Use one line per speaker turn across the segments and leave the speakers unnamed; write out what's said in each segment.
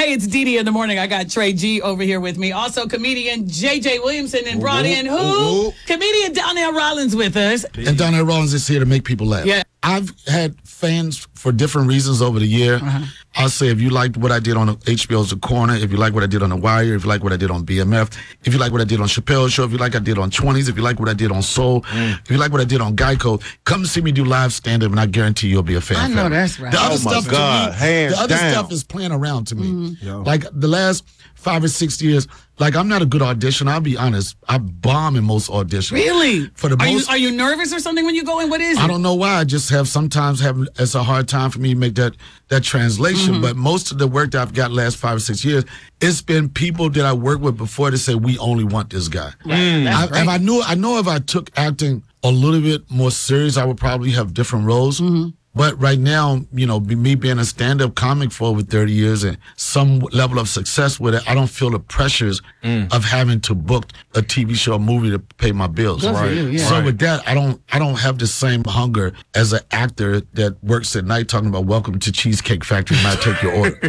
Hey, it's Dee Dee in the morning. I got Trey G over here with me. Also, comedian JJ Williamson, and brought in who? Comedian Donnell Rollins with us.
And Donnell Rollins is here to make people laugh.
Yeah.
I've had fans for different reasons over the year. I'll say if you liked what I did on HBO's The Corner, if you like what I did on The Wire, if you like what I did on BMF, if you like what I did on Chappelle's Show, if you like what I did on 20s, if you like what I did on Soul, if you like what I did on Geico, come see me do live stand-up, and I guarantee you'll be a fan.
I know that's right.
The other
Oh my
stuff
God,
to me,
hands
the other
down.
stuff is playing around to me. Like the last 5 or 6 years, like I'm not a good audition. I'll be honest. I bomb in most auditions.
Really?
For the most,
Are you nervous or something when you go in? What is it?
I don't know why. I just sometimes it's a hard time for me to make that translation. But most of the work that I've got last 5 or 6 years, it's been people that I worked with before that say we only want this guy.
That's great.
I know if I took acting a little bit more serious, I would probably have different roles. But right now, you know, me being a stand-up comic for over 30 years and some level of success with it, I don't feel the pressures of having to book a TV show or movie to pay my bills.
Good for you, yeah.
So with that, I don't have the same hunger as an actor that works at night talking about welcome to Cheesecake Factory and I take your order.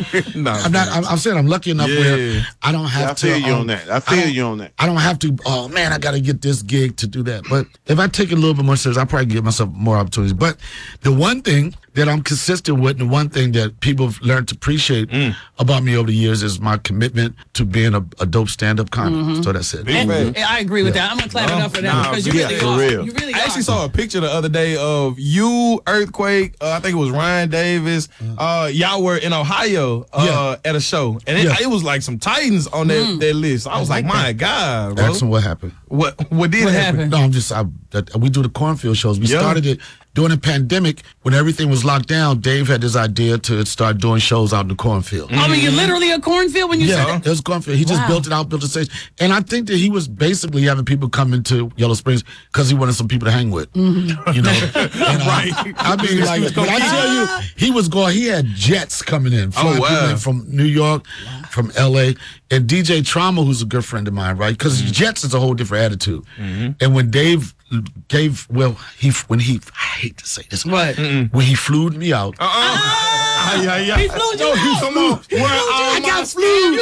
I'm saying I'm lucky enough where I don't have to.
I feel you on that. I feel you on that.
I don't have to, oh man, I got to get this gig to do that. But if I take it a little bit more serious, I'll probably give myself more opportunities. But the one thing that I'm consistent with, and the one thing that people have learned to appreciate about me over the years is my commitment to being a dope stand-up comic. So that's it.
And I agree with that. I'm going to clap it up for that because you really
for
are.
real.
You really
I actually
are.
saw a picture the other day of you, Earthquake, I think it was Ryan Davis. Y'all were in Ohio at a show. And it was like some Titans on that list. I was like, my God, bro.
Ask them what happened.
What did happen?
No, we do the cornfield shows. We started it during the pandemic when everything was locked down. Dave had this idea to start doing shows out in the cornfield.
I mean, you're literally a cornfield when you said that?
It was cornfield. He just built it out, built a stage. And I think that he was basically having people come into Yellow Springs because he wanted some people to hang with. You know? And,
Right.
I mean, like, when I tell you, he had jets coming in, flying people in from New York, from L.A., and DJ Trauma, who's a good friend of mine, right? Because jets is a whole different attitude. And when Dave gave, I hate to say this,
What?
when he flew me out.
He flew you out.
Come on.
I got flu.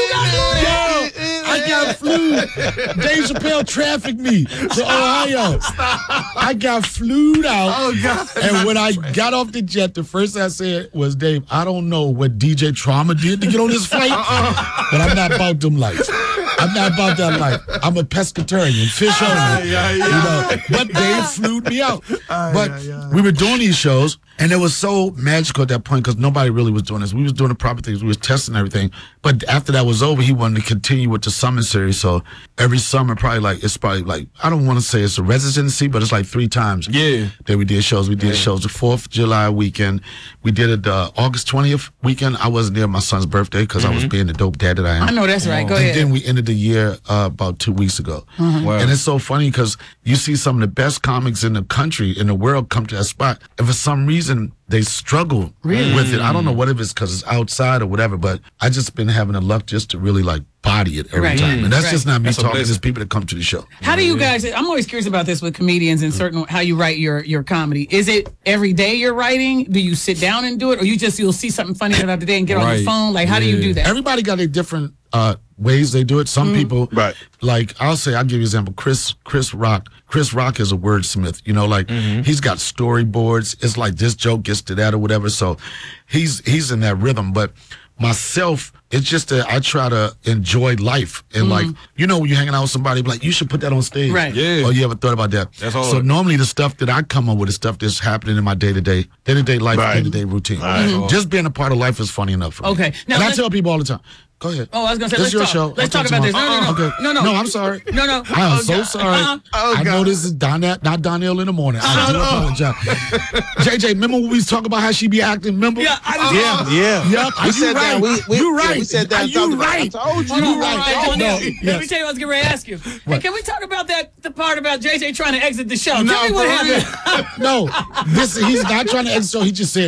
I got flu. Dave Chappelle trafficked me to Ohio. I got flued out.
Oh, God.
And when I got off the jet, the first thing I said was, Dave, I don't know what DJ Trauma did to get on this flight, but I'm not about them lights. I'm not about that life. I'm a pescatarian, fish only. You know, but Dave flew me out. But we were doing these shows, and it was so magical at that point because nobody really was doing this. We was doing the proper things. We was testing everything. But after that was over, he wanted to continue with the summer series. So every summer, it's probably like, I don't want to say it's a residency, but it's like 3 times that we did shows. We did shows the 4th of July weekend. We did it the August 20th weekend. I wasn't there my son's birthday because I was being the dope dad that I am.
I know that's right. Go ahead.
And then we ended the year about 2 weeks ago. And it's so funny because you see some of the best comics in the country, in the world, come to that spot. And for some reason, they struggle with it. I don't know what if it's because it's outside or whatever, but I just been having the luck just to really like body it every time. And that's just not me talking, it's people that come to the show.
How do you guys, I'm always curious about this with comedians and certain how you write your comedy. Is it every day you're writing? Do you sit down and do it? Or you'll see something funny throughout the day and get on your phone? Like, how do you do that?
Everybody got a different ways they do it. Some people, like I'll give you an example. Chris Rock. Chris Rock is a wordsmith. You know, like he's got storyboards. It's like this joke gets to that or whatever. So he's in that rhythm. But myself, it's just that I try to enjoy life and like, you know, when you're hanging out with somebody, like you should put that on stage.
Right.
Yeah.
Or you ever thought about that?
That's hard.
So normally the stuff that I come up with is stuff that's happening in my day-to-day life, day-to-day routine. Just being a part of life is funny enough for me.
Okay. Now,
and I tell people all the time, go ahead.
Oh, I was going to say,
This is your show.
Let's
I'll
talk about this. No.
Okay.
No,
I'm sorry.
No.
I'm so sorry. I know this is not Donnell in the morning. I do apologize. JJ, remember when we was talking about how she be acting? Remember?
Yeah.
Yep.
We said
right.
that.
You right.
We said that.
You right.
I told you.
You right.
Let me tell you what I was getting ready to ask you. Hey, can we talk about the part about JJ trying to exit the show? Tell me what happened.
No, he's not trying to exit. So he just said